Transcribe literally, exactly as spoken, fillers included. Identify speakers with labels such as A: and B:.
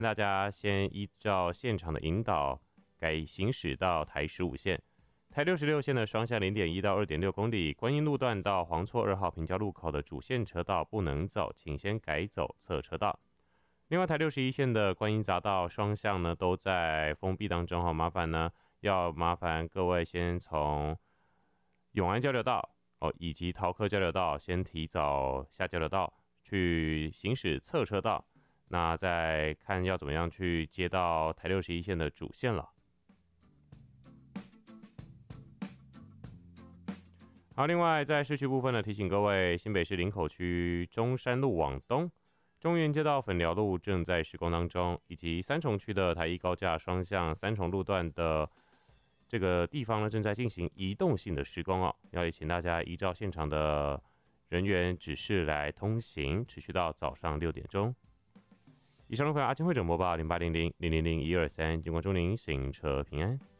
A: 大家先依照现场的引导改行驶到台十五线。台六十六线的双向 零点一 到 二点六 公里，观音路段到黄厝二号平交路口的主线车道不能走，请先改走侧车道。另外，台六十一线的观音匝道双向呢都在封闭当中，麻烦呢要麻烦各位先从永安交流道哦以及桃科交流道先提早下交流道去行驶侧车道，那再看要怎么样去接到台六十一线的主线了。好，另外在市区部分呢，提醒各位，新北市林口区中山路往东、中原街道粉寮路正在施工当中，以及三重区的台一高架双向三重路段的这个地方呢，正在进行移动性的施工哦，要也请大家依照现场的人员指示来通行，持续到早上六点钟。以上的朋友，阿金会诊播报零八零零零零零一二三，经过祝您行车平安。